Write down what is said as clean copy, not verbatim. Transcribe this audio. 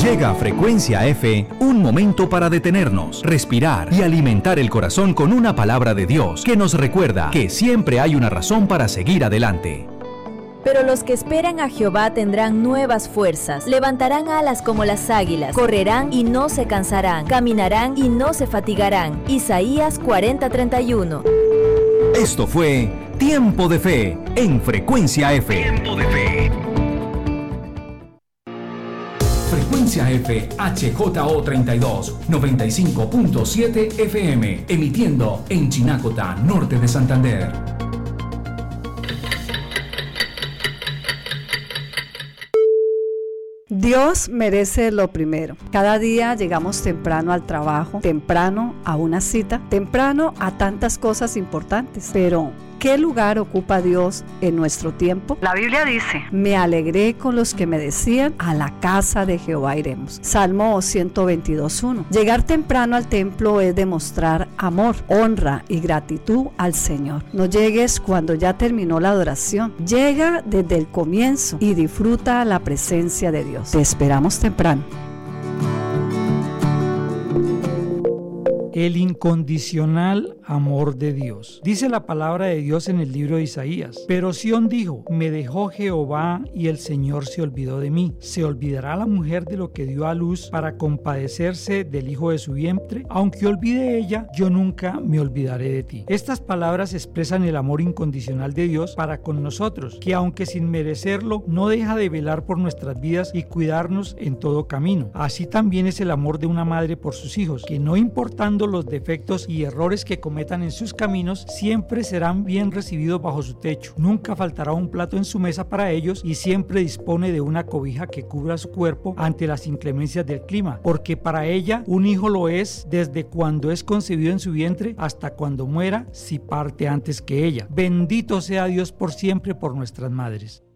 Llega a Frecuencia F un momento para detenernos, respirar y alimentar el corazón con una palabra de Dios que nos recuerda que siempre hay una razón para seguir adelante. Pero los que esperan a Jehová tendrán nuevas fuerzas, levantarán alas como las águilas, correrán y no se cansarán, caminarán y no se fatigarán. Isaías 40:31. Esto fue Tiempo de Fe en Frecuencia F. Tiempo de Fe. Frecuencia F HJO32 95.7 FM, emitiendo en Chinacota, norte de Santander. Dios merece lo primero. Cada día llegamos temprano al trabajo, temprano a una cita, temprano a tantas cosas importantes. Pero, ¿qué lugar ocupa Dios en nuestro tiempo? La Biblia dice: me alegré con los que me decían, a la casa de Jehová iremos. Salmo 122:1. Llegar temprano al templo es demostrar amor, honra y gratitud al Señor. No llegues cuando ya terminó la adoración. Llega desde el comienzo y disfruta la presencia de Dios. Te esperamos temprano. El incondicional amor de Dios. Dice la palabra de Dios en el libro de Isaías: pero Sión dijo, me dejó Jehová y el Señor se olvidó de mí. ¿Se olvidará la mujer de lo que dio a luz para compadecerse del hijo de su vientre? Aunque olvide ella, yo nunca me olvidaré de ti. Estas palabras expresan el amor incondicional de Dios para con nosotros, que aunque sin merecerlo, no deja de velar por nuestras vidas y cuidarnos en todo camino. Así también es el amor de una madre por sus hijos, que no importando los defectos y errores que cometan en sus caminos, siempre serán bien recibidos bajo su techo. Nunca faltará un plato en su mesa para ellos y siempre dispone de una cobija que cubra su cuerpo ante las inclemencias del clima, porque para ella un hijo lo es desde cuando es concebido en su vientre hasta cuando muera, si parte antes que ella. Bendito sea Dios por siempre por nuestras madres.